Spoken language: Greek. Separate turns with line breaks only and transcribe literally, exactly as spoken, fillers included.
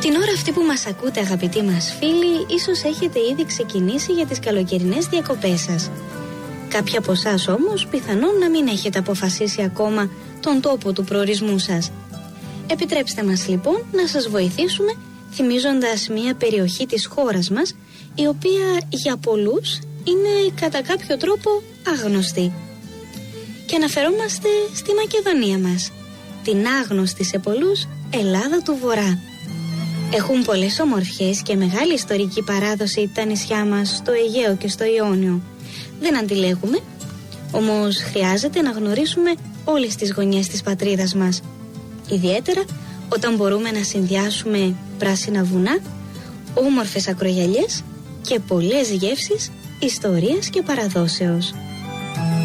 Την ώρα αυτή που μας ακούτε, αγαπητοί μας φίλοι, ίσως έχετε ήδη ξεκινήσει για τις καλοκαιρινές διακοπές σας. Κάποιοι από εσάς όμως πιθανόν να μην έχετε αποφασίσει ακόμα τον τόπο του προορισμού σας. Επιτρέψτε μας λοιπόν να σας βοηθήσουμε θυμίζοντας μια περιοχή της χώρας μας, η οποία για πολλούς είναι κατά κάποιο τρόπο άγνωστη. Και αναφερόμαστε στη Μακεδονία μας, την άγνωστη σε πολλούς Ελλάδα του Βορρά. Έχουν πολλές ομορφιές και μεγάλη ιστορική παράδοση τα νησιά μας στο Αιγαίο και στο Ιόνιο. Δεν αντιλέγουμε, όμως χρειάζεται να γνωρίσουμε όλες τις γωνιές της πατρίδας μας. Ιδιαίτερα όταν μπορούμε να συνδυάσουμε πράσινα βουνά, όμορφες ακρογιαλιές και πολλές γεύσεις ιστορίας και παραδόσεως.